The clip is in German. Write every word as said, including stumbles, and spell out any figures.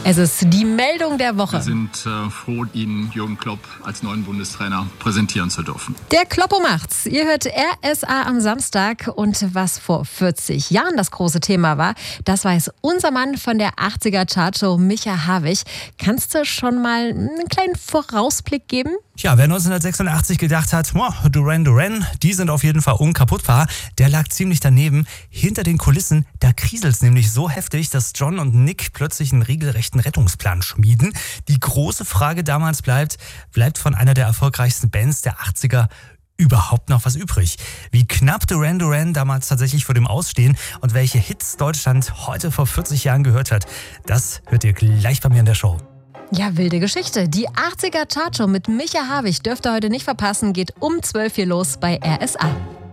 Es ist die Meldung der Woche. Wir sind äh, froh, Ihnen Jürgen Klopp als neuen Bundestrainer präsentieren zu dürfen. Der Kloppo macht's. Ihr hört R S A am Samstag. Und was vor vierzig Jahren das große Thema war, das weiß unser Mann von der achtziger-Chartshow, Micha Havig. Kannst du schon mal einen kleinen Vorausblick geben? Ja, wer neunzehnhundertsechsundachtzig gedacht hat, oh, Duran Duran, die sind auf jeden Fall unkaputtbar, der lag ziemlich daneben. Hinter den Kulissen, da kriselt's nämlich so heftig, dass John und Nick plötzlich einen regelrechten Rettungsplan schmieden. Die große Frage damals bleibt, bleibt von einer der erfolgreichsten Bands der achtziger überhaupt noch was übrig? Wie knapp Duran Duran damals tatsächlich vor dem Ausstehen und welche Hits Deutschland heute vor vierzig Jahren gehört hat, das hört ihr gleich bei mir in der Show. Ja, wilde Geschichte. Die achtziger-Chartshow mit Micha Havig dürft ihr heute nicht verpassen, geht um zwölf hier los bei R S A.